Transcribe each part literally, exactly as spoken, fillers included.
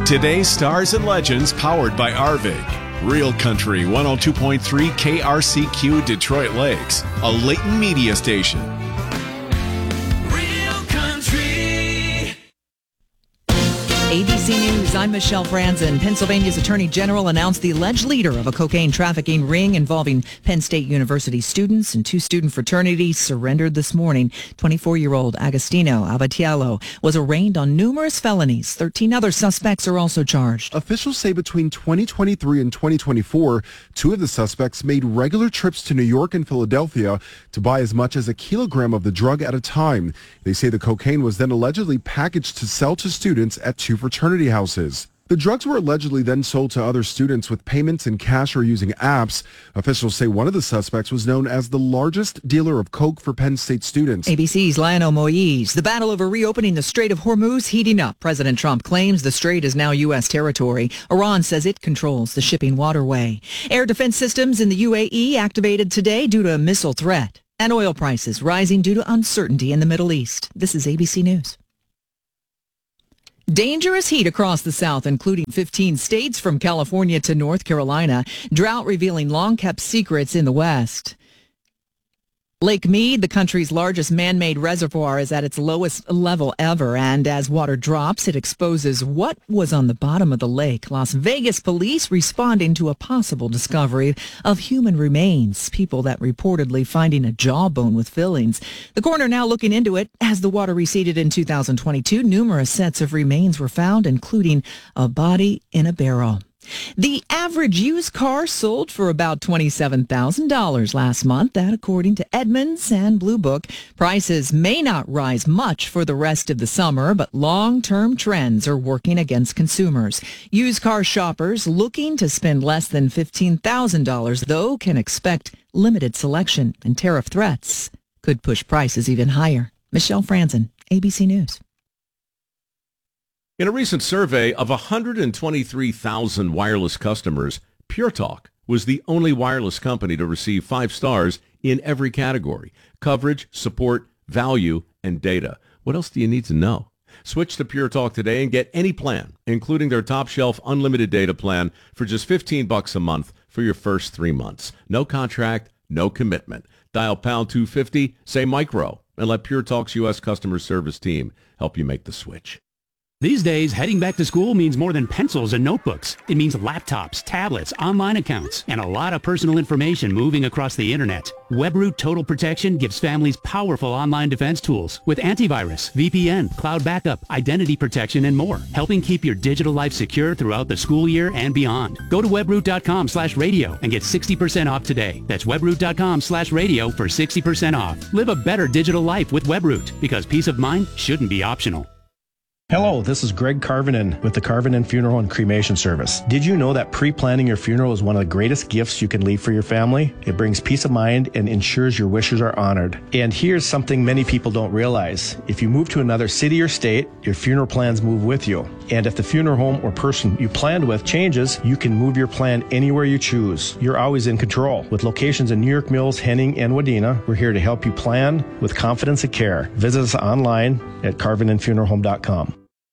Today's Stars and Legends powered by Arvig. Real Country one oh two point three K R C Q Detroit Lakes, a Leighton media station. Real Country. A B C News, I'm Michelle Franzen. Pennsylvania's Attorney General announced the alleged leader of a cocaine trafficking ring involving Penn State University students and two student fraternities surrendered this morning. twenty-four-year-old Agostino Abatiello was arraigned on numerous felonies. thirteen other suspects are also charged. Officials say between twenty twenty-three and twenty twenty-four, two of the suspects made regular trips to New York and Philadelphia to buy as much as a kilogram of the drug at a time. They say the cocaine was then allegedly packaged to sell to students at two fraternity houses. The drugs were allegedly then sold to other students with payments in cash or using apps. Officials say one of the suspects was known as the largest dealer of coke for Penn State students. A B C's Lionel Moise. The battle over reopening the Strait of Hormuz heating up. President Trump claims the strait is now U S territory. Iran says it controls the shipping waterway. Air defense systems in the U A E activated today due to a missile threat. And oil prices rising due to uncertainty in the Middle East. This is A B C News. Dangerous heat across the South, including fifteen states from California to North Carolina. Drought revealing long-kept secrets in the West. Lake Mead, the country's largest man-made reservoir, is at its lowest level ever, and as water drops, it exposes what was on the bottom of the lake. Las Vegas police responding to a possible discovery of human remains, people that reportedly finding a jawbone with fillings. The coroner now looking into it. As the water receded in two thousand twenty-two, numerous sets of remains were found, including a body in a barrel. The average used car sold for about twenty-seven thousand dollars last month. That according to Edmunds and Blue Book. Prices may not rise much for the rest of the summer, but long-term trends are working against consumers. Used car shoppers looking to spend less than fifteen thousand dollars, though, can expect limited selection, and tariff threats could push prices even higher. Michelle Franzen, A B C News. In a recent survey of one hundred twenty-three thousand wireless customers, Pure Talk was the only wireless company to receive five stars in every category: coverage, support, value, and data. What else do you need to know? Switch to Pure Talk today and get any plan, including their top shelf unlimited data plan, for just fifteen bucks a month for your first three months. No contract, no commitment. Dial pound two fifty, say micro, and let Pure Talk's U S customer service team help you make the switch. These days, heading back to school means more than pencils and notebooks. It means laptops, tablets, online accounts, and a lot of personal information moving across the internet. WebRoot Total Protection gives families powerful online defense tools with antivirus, V P N, cloud backup, identity protection, and more, helping keep your digital life secure throughout the school year and beyond. Go to webroot.com slash radio and get sixty percent off today. That's webroot.com slash radio for sixty percent off. Live a better digital life with WebRoot, because peace of mind shouldn't be optional. Hello, this is Greg Carvinen with the Carvinen Funeral and Cremation Service. Did you know that pre-planning your funeral is one of the greatest gifts you can leave for your family? It brings peace of mind and ensures your wishes are honored. And here's something many people don't realize. If you move to another city or state, your funeral plans move with you. And if the funeral home or person you planned with changes, you can move your plan anywhere you choose. You're always in control. With locations in New York Mills, Henning, and Wadena, we're here to help you plan with confidence and care. Visit us online at carvinen funeral home dot com.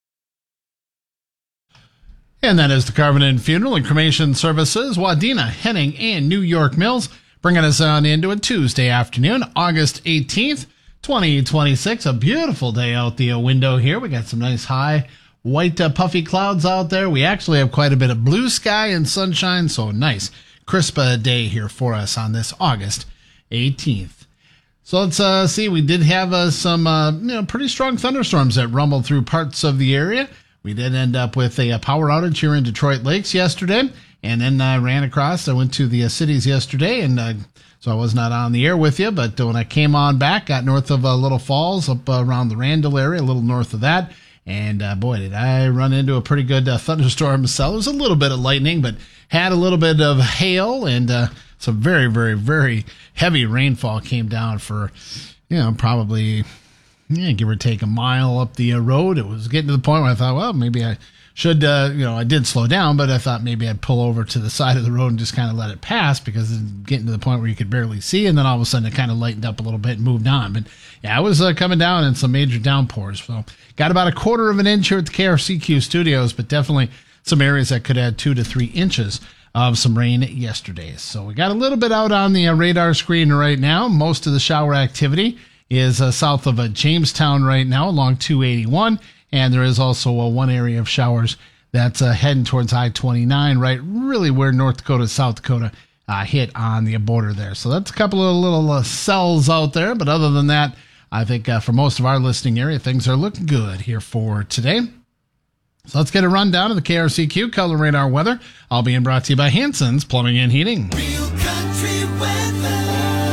And that is the Carvinen Funeral and Cremation Services, Wadena, Henning, and New York Mills, bringing us on into a Tuesday afternoon, August eighteenth, twenty twenty-six. A beautiful day out the window here. We got some nice high white uh, puffy clouds out there. We actually have quite a bit of blue sky and sunshine, so nice crisp uh, day here for us on this August eighteenth. So let's uh, see. We did have uh, some uh, you know pretty strong thunderstorms that rumbled through parts of the area. We did end up with a, a power outage here in Detroit Lakes yesterday, and then I uh, ran across. I went to the uh, cities yesterday, and uh, so I was not on the air with you, but when I came on back, got north of uh, Little Falls, up uh, around the Randall area, a little north of that, and uh, boy, did I run into a pretty good uh, thunderstorm cell. It was a little bit of lightning, but had a little bit of hail, and uh, some very, very, very heavy rainfall came down for, you know, probably yeah, give or take a mile up the uh, road. It was getting to the point where I thought, well, maybe I should, uh, you know, I did slow down, but I thought maybe I'd pull over to the side of the road and just kind of let it pass, because it's getting to the point where you could barely see, and then all of a sudden it kind of lightened up a little bit and moved on. But yeah, I was uh, coming down in some major downpours. So got about a quarter of an inch here at the K R C Q studios, but definitely some areas that could add two to three inches of some rain yesterday. So we got a little bit out on the uh, radar screen right now. Most of the shower activity is uh, south of uh, Jamestown right now along two eighty-one. And there is also uh, one area of showers that's uh, heading towards I twenty-nine, right really where North Dakota, South Dakota uh, hit on the border there. So that's a couple of little uh, cells out there. But other than that, I think uh, for most of our listening area, things are looking good here for today. So let's get a rundown of the K R C Q Color Radar weather. All being brought to you by Hanson's Plumbing and Heating. Real country weather.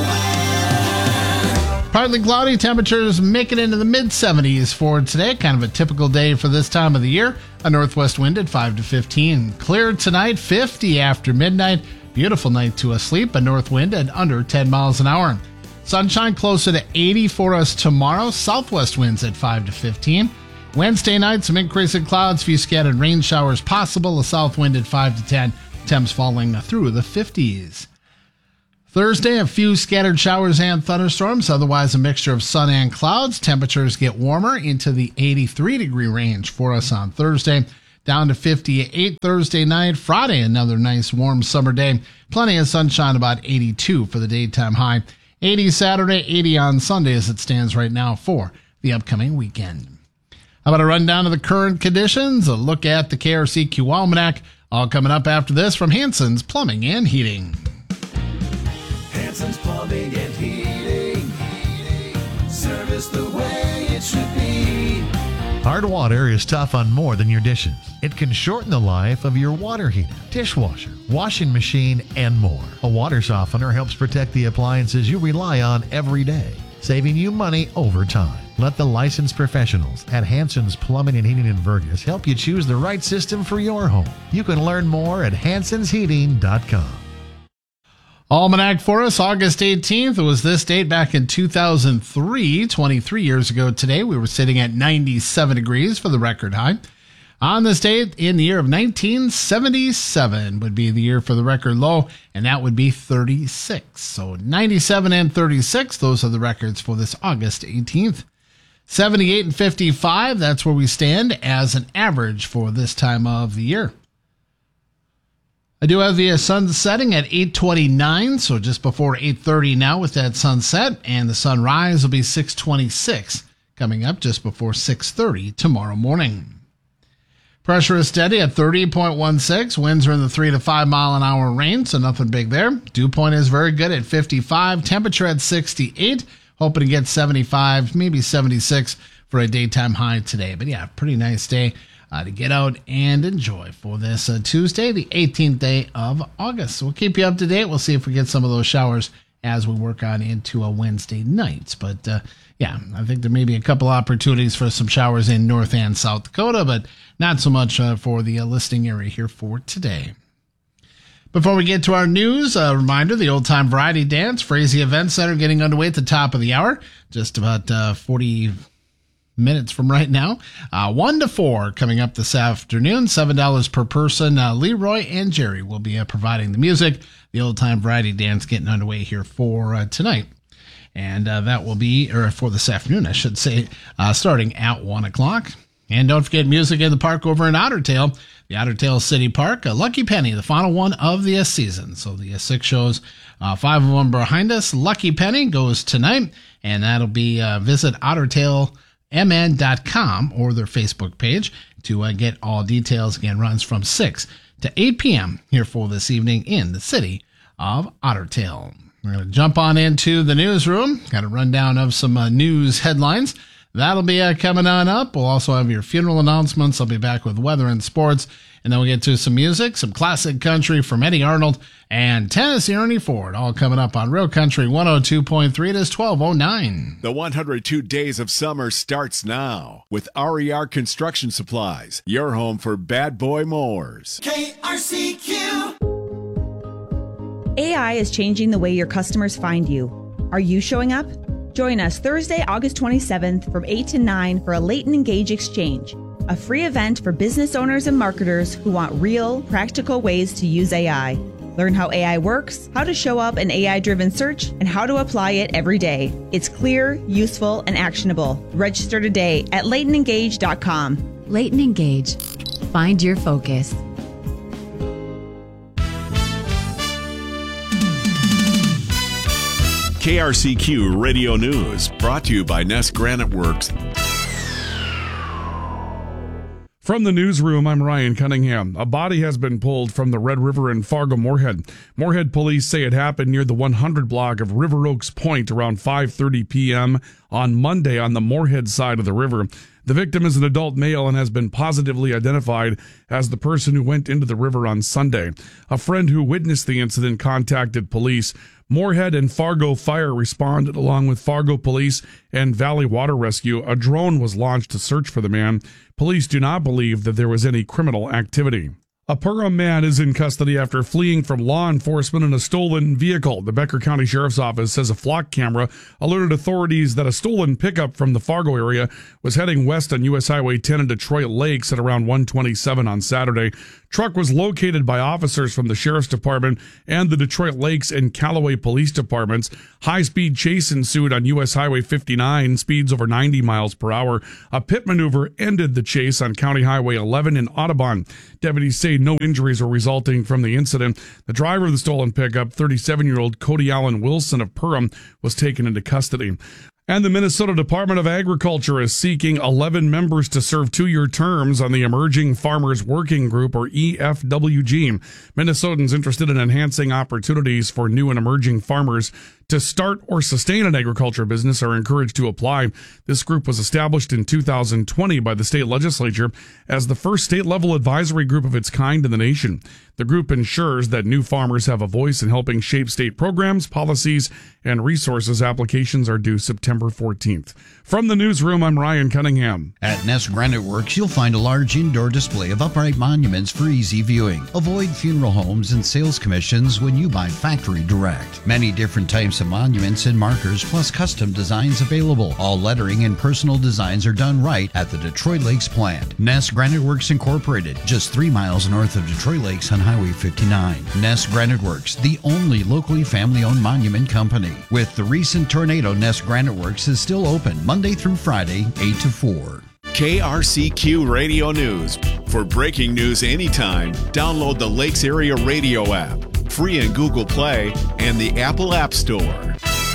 Partly cloudy, temperatures make it into the mid seventies for today. Kind of a typical day for this time of the year. A northwest wind at five to fifteen. Clear tonight, fifty after midnight. Beautiful night to sleep. A north wind at under ten miles an hour. Sunshine closer to eighty for us tomorrow. Southwest winds at five to fifteen. Wednesday night, some increasing clouds, few scattered rain showers possible. A south wind at five to ten. Temps falling through the fifties. Thursday, a few scattered showers and thunderstorms, otherwise a mixture of sun and clouds. Temperatures get warmer into the eighty-three degree range for us on Thursday. Down to fifty-eight Thursday night. Friday, another nice warm summer day. Plenty of sunshine, about eighty-two for the daytime high. eighty Saturday, eighty on Sunday as it stands right now for the upcoming weekend. How about a rundown of the current conditions? A look at the K R C Q Almanac. All coming up after this from Hanson's Plumbing and Heating. Hanson's Plumbing and Heating. Service the way it should be. Hard water is tough on more than your dishes. It can shorten the life of your water heater, dishwasher, washing machine, and more. A water softener helps protect the appliances you rely on every day, saving you money over time. Let the licensed professionals at Hanson's Plumbing and Heating in Vergas help you choose the right system for your home. You can learn more at hansons heating dot com. Almanac for us, August eighteenth. It was this date back in two thousand three, twenty-three years ago today. We were sitting at ninety-seven degrees for the record high. On this date in the year of nineteen seventy-seven would be the year for the record low, and that would be thirty-six. So ninety-seven and thirty-six, those are the records for this August eighteenth. seventy-eight and fifty-five, that's where we stand as an average for this time of the year. I do have the sun setting at eight twenty-nine, so just before eight thirty now with that sunset, and the sunrise will be six twenty-six, coming up just before six thirty tomorrow morning. Pressure is steady at thirty point one six. Winds are in the three to five mile an hour range, so nothing big there. Dew point is very good at fifty-five. Temperature at sixty-eight. Hoping to get seventy-five, maybe seventy-six for a daytime high today. But yeah, pretty nice day uh, to get out and enjoy for this uh, Tuesday, the eighteenth day of August. So we'll keep you up to date. We'll see if we get some of those showers as we work on into a Wednesday night. But uh, yeah, I think there may be a couple opportunities for some showers in North and South Dakota, but not so much uh, for the uh, listing area here for today. Before we get to our news, a reminder, the Old Time Variety Dance, Frazee Event Center getting underway at the top of the hour, just about uh, forty minutes from right now. Uh, one to four coming up this afternoon, seven dollars per person. Uh, Leroy and Jerry will be uh, providing the music. The Old Time Variety Dance getting underway here for uh, tonight. And uh, that will be, or for this afternoon, I should say, uh, starting at one o'clock. And don't forget music in the park over in Otter Tail, the Otter Tail City Park. Uh, Lucky Penny, the final one of the uh, season. So the uh, six shows, uh, five of them behind us. Lucky Penny goes tonight, and that'll be uh, visit otter tail m n dot com or their Facebook page to uh, get all details. Again, runs from six to eight p.m. here for this evening in the city of Otter Tail. We're going to jump on into the newsroom. Got a rundown of some uh, news headlines. That'll be uh, coming on up. We'll also have your funeral announcements. I'll be back with weather and sports. And then we'll get to some music, some classic country from Eddie Arnold and Tennessee Ernie Ford, all coming up on Real Country one oh two point three. It is twelve oh nine. The one hundred two Days of Summer starts now with R E R Construction Supplies, your home for bad boy mowers. K R C Q. A I is changing the way your customers find you. Are you showing up? Join us Thursday, August twenty-seventh from eight to nine for a Leighton Engage Exchange, a free event for business owners and marketers who want real, practical ways to use A I. Learn how A I works, how to show up an A I-driven search, and how to apply it every day. It's clear, useful, and actionable. Register today at leighton engage dot com. Leighton Engage. Find your focus. K R C Q Radio News, brought to you by Nest Granite Works. From the newsroom, I'm Ryan Cunningham. A body has been pulled from the Red River in Fargo-Moorhead. Moorhead police say it happened near the one hundred block of River Oaks Point around five thirty p.m. on Monday on the Moorhead side of the river. The victim is an adult male and has been positively identified as the person who went into the river on Sunday. A friend who witnessed the incident contacted police. Moorhead and Fargo Fire responded along with Fargo Police and Valley Water Rescue. A drone was launched to search for the man. Police do not believe that there was any criminal activity. A Perham man is in custody after fleeing from law enforcement in a stolen vehicle. The Becker County Sheriff's Office says a flock camera alerted authorities that a stolen pickup from the Fargo area was heading west on U S Highway ten in Detroit Lakes at around one twenty-seven on Saturday. Truck was located by officers from the Sheriff's Department and the Detroit Lakes and Callaway Police Departments. High-speed chase ensued on U S Highway fifty-nine, speeds over ninety miles per hour. A pit maneuver ended the chase on County Highway eleven in Audubon. Deputies say no injuries were resulting from the incident. The driver of the stolen pickup, thirty-seven-year-old Cody Allen Wilson of Perham, was taken into custody. And the Minnesota Department of Agriculture is seeking eleven members to serve two-year terms on the Emerging Farmers Working Group, or E F W G. Minnesotans interested in enhancing opportunities for new and emerging farmers to start or sustain an agriculture business are encouraged to apply. This group was established in two thousand twenty by the state legislature as the first state-level advisory group of its kind in the nation. The group ensures that new farmers have a voice in helping shape state programs, policies, and resources. Applications are due September fourteenth. From the newsroom, I'm Ryan Cunningham. At Nest Granite Works, you'll find a large indoor display of upright monuments for easy viewing. Avoid funeral homes and sales commissions when you buy factory direct. Many different types of monuments and markers, plus custom designs available. All lettering and personal designs are done right at the Detroit Lakes plant. Nest Granite Works Incorporated, just three miles north of Detroit Lakes on Highway fifty-nine. Nest Granite Works, the only locally family-owned monument company. With the recent tornado, Nest Granite Works is still open Monday through Friday, eight to four. K R C Q Radio News. For breaking news anytime, download the Lakes Area Radio app, free in Google Play and the Apple App Store.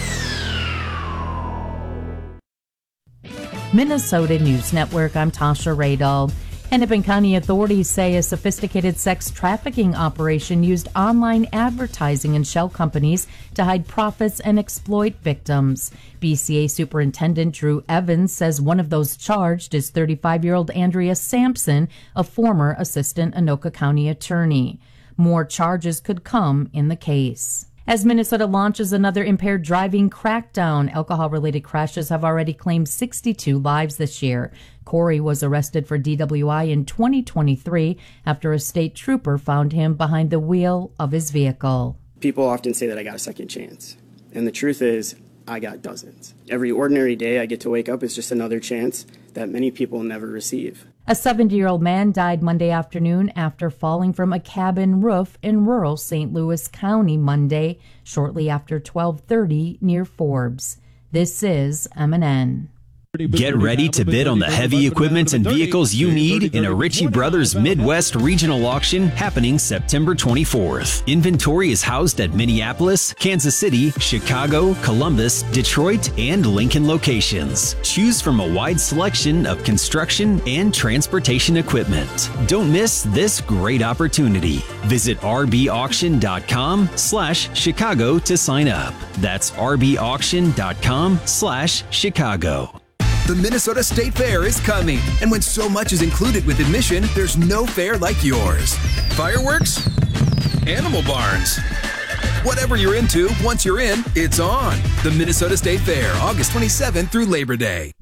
Minnesota News Network, I'm Tasha Radall. Hennepin County authorities say a sophisticated sex trafficking operation used online advertising and shell companies to hide profits and exploit victims. B C A Superintendent Drew Evans says one of those charged is thirty-five-year-old Andrea Sampson, a former assistant Anoka County attorney. More charges could come in the case. As Minnesota launches another impaired driving crackdown, alcohol-related crashes have already claimed sixty-two lives this year. Corey was arrested for D W I in twenty twenty-three after a state trooper found him behind the wheel of his vehicle. People often say that I got a second chance, and the truth is I got dozens. Every ordinary day I get to wake up is just another chance that many people never receive. A seventy-year-old man died Monday afternoon after falling from a cabin roof in rural Saint Louis County Monday, shortly after twelve thirty near Forbes. This is M N N. Get ready to bid on the heavy equipment and vehicles you need in a Ritchie Brothers Midwest Regional Auction happening September twenty-fourth. Inventory is housed at Minneapolis, Kansas City, Chicago, Columbus, Detroit, and Lincoln locations. Choose from a wide selection of construction and transportation equipment. Don't miss this great opportunity. Visit r b auction dot com slash Chicago to sign up. That's r b auction dot com slash Chicago. The Minnesota State Fair is coming, and when so much is included with admission, there's no fair like yours. Fireworks? Animal barns? Whatever you're into, once you're in, it's on. The Minnesota State Fair, August twenty-seventh through Labor Day.